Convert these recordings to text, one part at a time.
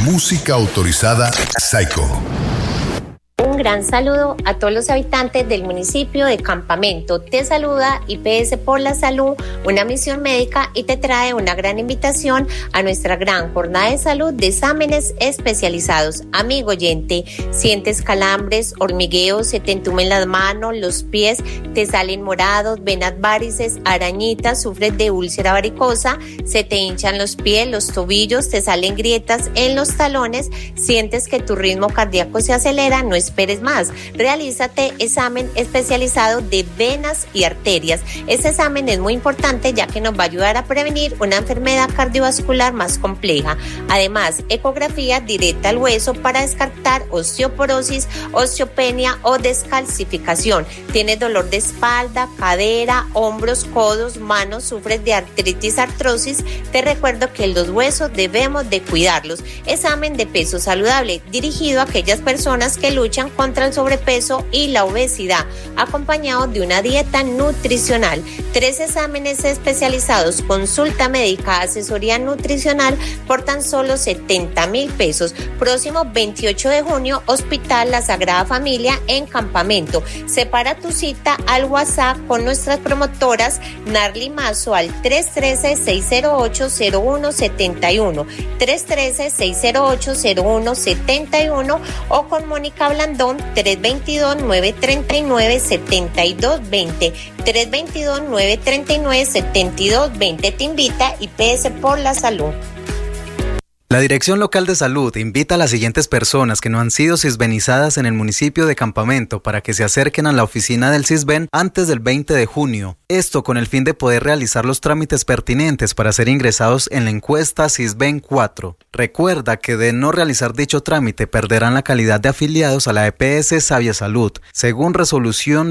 Música autorizada Psycho. Un gran saludo a todos los habitantes del municipio de Campamento. Te saluda IPS por la Salud, una misión médica, y te trae una gran invitación a nuestra gran jornada de salud de exámenes especializados. Amigo oyente, sientes calambres, hormigueos, se te entumen las manos, los pies, te salen morados, venas varices, arañitas, sufres de úlcera varicosa, se te hinchan los pies, los tobillos, te salen grietas en los talones, sientes que tu ritmo cardíaco se acelera, no esperes más. Realízate examen especializado de venas y arterias. Este examen es muy importante ya que nos va a ayudar a prevenir una enfermedad cardiovascular más compleja. Además, ecografía directa al hueso para descartar osteoporosis, osteopenia o descalcificación. Tienes dolor de espalda, cadera, hombros, codos, manos, sufres de artritis, artrosis. Te recuerdo que los huesos debemos de cuidarlos. Examen de peso saludable dirigido a aquellas personas que luchan contra el sobrepeso y la obesidad, acompañado de una dieta nutricional. 3 exámenes especializados, consulta médica, asesoría nutricional por tan solo 70,000 pesos. Próximo 28 de junio, Hospital La Sagrada Familia en Campamento. Separa tu cita al WhatsApp con nuestras promotoras Narly Mazo al 313-608-0171, 313-608-0171 o con Mónica Blandón 322-939-7220, 322-939-7220. Te invita IPS por la Salud. La Dirección Local de Salud invita a las siguientes personas que no han sido cisbenizadas en el municipio de Campamento para que se acerquen a la oficina del Cisben antes del 20 de junio. Esto con el fin de poder realizar los trámites pertinentes para ser ingresados en la encuesta Cisben 4. Recuerda que de no realizar dicho trámite perderán la calidad de afiliados a la EPS Sabia Salud, según resolución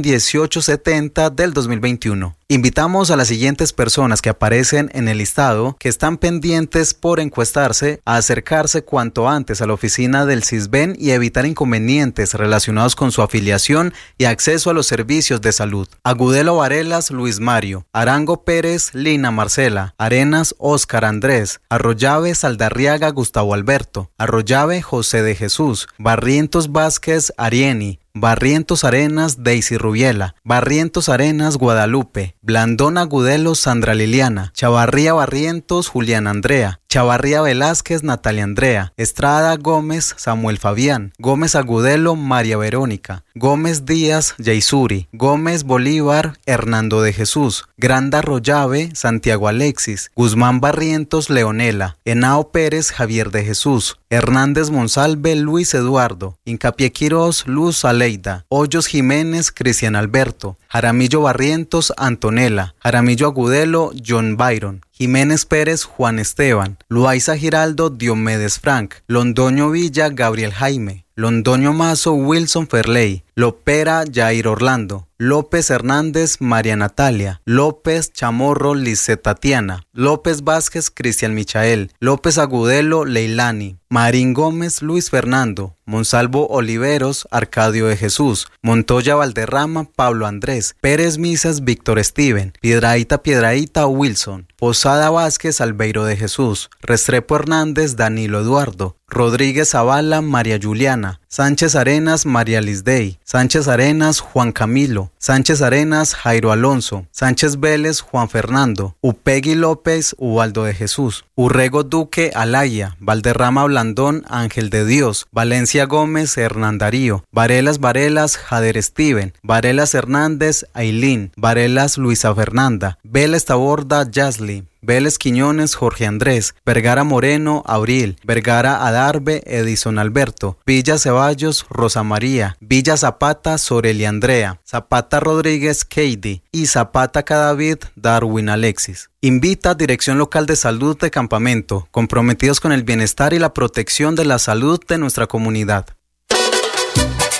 1870 del 2021. Invitamos a las siguientes personas que aparecen en el listado que están pendientes por encuestarse a acercarse cuanto antes a la oficina del Cisben y evitar inconvenientes relacionados con su afiliación y acceso a los servicios de salud. Agudelo Varelas Luis Mario, Arango Pérez Lina Marcela, Arenas Óscar Andrés, Arroyave Saldarriaga Gustavo Alberto, Arroyave José de Jesús, Barrientos Vázquez Arieni, Barrientos Arenas Daisy Rubiela, Barrientos Arenas Guadalupe, Blandón Agudelo Sandra Liliana, Chavarría Barrientos Julián Andrea, Chavarría Velázquez Natalia Andrea, Estrada Gómez Samuel Fabián, Gómez Agudelo María Verónica, Gómez Díaz Yaisuri, Gómez Bolívar Hernando de Jesús, Granda Arroyave Santiago Alexis, Guzmán Barrientos Leonela, Henao Pérez Javier de Jesús, Hernández Monsalve Luis Eduardo, Hincapié Quirós Luz Aleida, Hoyos Jiménez Cristian Alberto, Jaramillo Barrientos Antonella, Jaramillo Agudelo John Byron, Jiménez Pérez Juan Esteban, Loaiza Giraldo Diomedes Frank, Londoño Villa Gabriel Jaime, Londoño Mazo Wilson Ferley, Lopera Jair Orlando, López Hernández María Natalia, López Chamorro Lisset Tatiana, López Vázquez Cristian Michael, López Agudelo Leilani, Marín Gómez Luis Fernando, Monsalvo Oliveros Arcadio de Jesús, Montoya Valderrama Pablo Andrés, Pérez Misas Víctor Steven, Piedraíta Wilson, Posada Vázquez Albeiro de Jesús, Restrepo Hernández Danilo Eduardo, Rodríguez Zavala María Juliana, Sánchez Arenas María Lisdey, Sánchez Arenas Juan Camilo, Sánchez Arenas Jairo Alonso, Sánchez Vélez Juan Fernando, Upegui López Ubaldo de Jesús, Urrego Duque Alaya, Valderrama Blandón Ángel de Dios, Valencia Gómez Hernán Darío, Varelas Jader Steven, Varelas Hernández Ailín, Varelas Luisa Fernanda, Vélez Taborda Yasli, Vélez Quiñones Jorge Andrés, Vergara Moreno Abril, Vergara Adarve Edison Alberto, Villa Ceballos Rosa María, Villa Zapata Sorelia Andrea, Zapata Rodríguez Keidi y Zapata Cadavid Darwin Alexis. Invita Dirección Local de Salud de Campamento, comprometidos con el bienestar y la protección de la salud de nuestra comunidad.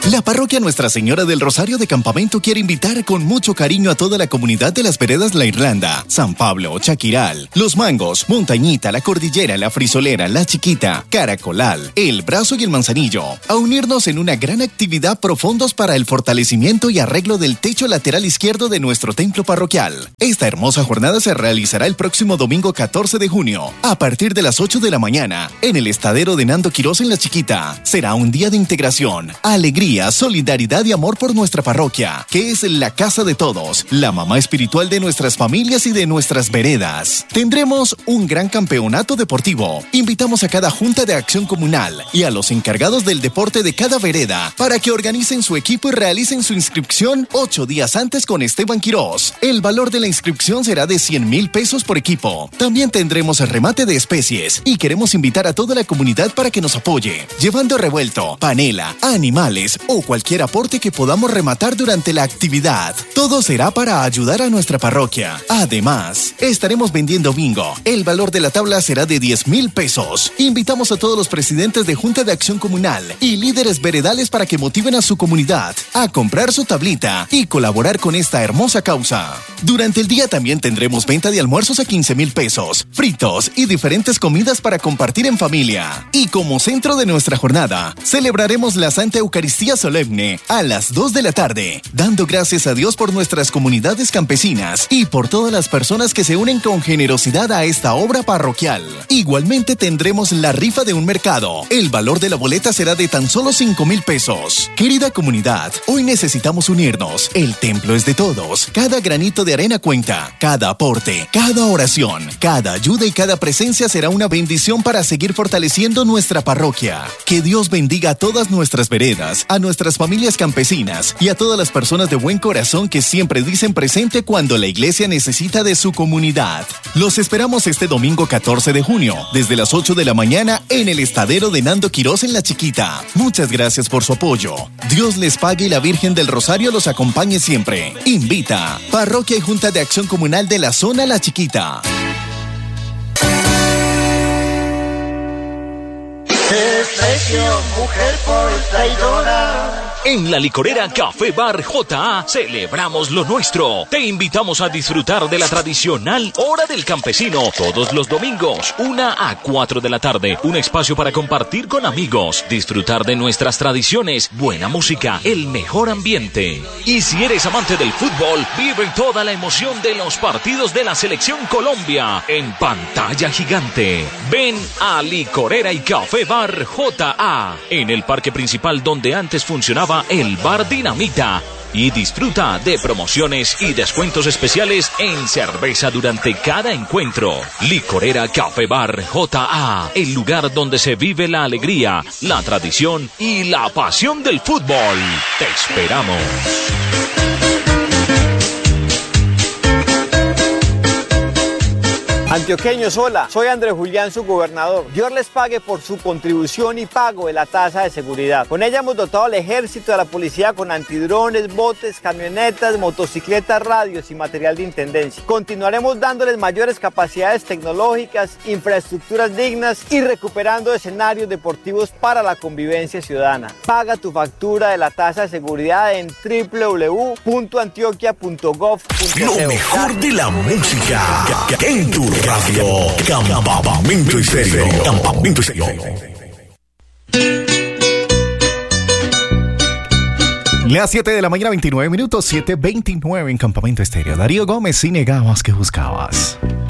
La parroquia Nuestra Señora del Rosario de Campamento quiere invitar con mucho cariño a toda la comunidad de las veredas La Irlanda, San Pablo, Chaquiral, Los Mangos, Montañita, La Cordillera, La Frisolera, La Chiquita, Caracolal, El Brazo y El Manzanillo a unirnos en una gran actividad pro fondos para el fortalecimiento y arreglo del techo lateral izquierdo de nuestro templo parroquial. Esta hermosa jornada se realizará el próximo domingo 14 de junio a partir de las 8 de la mañana en el estadero de Nando Quirós en La Chiquita. Será un día de integración, alegría, solidaridad y amor por nuestra parroquia, que es la casa de todos, la mamá espiritual de nuestras familias y de nuestras veredas. Tendremos un gran campeonato deportivo. Invitamos a cada junta de acción comunal y a los encargados del deporte de cada vereda para que organicen su equipo y realicen su inscripción 8 días antes con Esteban Quirós. El valor de la inscripción será de 100,000 pesos por equipo. También tendremos el remate de especies y queremos invitar a toda la comunidad para que nos apoye, llevando revuelto, panela, animales o cualquier aporte que podamos rematar durante la actividad. Todo será para ayudar a nuestra parroquia. Además, estaremos vendiendo bingo. El valor de la tabla será de 10,000 pesos. Invitamos a todos los presidentes de Junta de Acción Comunal y líderes veredales para que motiven a su comunidad a comprar su tablita y colaborar con esta hermosa causa. Durante el día también tendremos venta de almuerzos a 15,000 pesos, fritos y diferentes comidas para compartir en familia. Y como centro de nuestra jornada, celebraremos la Santa Eucaristía Solemne a las 2 de la tarde, dando gracias a Dios por nuestras comunidades campesinas y por todas las personas que se unen con generosidad a esta obra parroquial. Igualmente tendremos la rifa de un mercado. El valor de la boleta será de tan solo 5,000 pesos. Querida comunidad, hoy necesitamos unirnos. El templo es de todos. Cada granito de arena cuenta. Cada aporte, cada oración, cada ayuda y cada presencia será una bendición para seguir fortaleciendo nuestra parroquia. Que Dios bendiga a todas nuestras veredas, a nuestras familias campesinas y a todas las personas de buen corazón que siempre dicen presente cuando la iglesia necesita de su comunidad. Los esperamos este domingo 14 de junio, desde las 8 de la mañana en el estadero de Nando Quirós en La Chiquita. Muchas gracias por su apoyo. Dios les pague y la Virgen del Rosario los acompañe siempre. Invita Parroquia y Junta de Acción Comunal de la Zona La Chiquita. Desprecio, mujer por traidora. En la licorera Café Bar J.A. celebramos lo nuestro. Te invitamos a disfrutar de la tradicional Hora del Campesino todos los domingos, 1 a 4 de la tarde. Un espacio para compartir con amigos, disfrutar de nuestras tradiciones, buena música, el mejor ambiente. Y si eres amante del fútbol, vive toda la emoción de los partidos de la Selección Colombia en pantalla gigante. Ven a Licorera y Café Bar J.A. en el parque principal donde antes funcionaba el Bar Dinamita y disfruta de promociones y descuentos especiales en cerveza durante cada encuentro. Licorera Café Bar J.A., el lugar donde se vive la alegría, la tradición y la pasión del fútbol. Te esperamos. Antioqueños, hola, soy Andrés Julián, su gobernador. Dios les pague por su contribución y pago de la tasa de seguridad. Con ella hemos dotado al ejército y a la policía con antidrones, botes, camionetas, motocicletas, radios y material de intendencia. Continuaremos dándoles mayores capacidades tecnológicas, infraestructuras dignas y recuperando escenarios deportivos para la convivencia ciudadana. Paga tu factura de la tasa de seguridad en www.antioquia.gov.co. Lo mejor de la música en tu radio. Campamento Estéreo. Campamento Estéreo. Las 7 de la mañana, 29 minutos, 7:29 en Campamento Estéreo. Darío Gómez, si negabas que buscabas.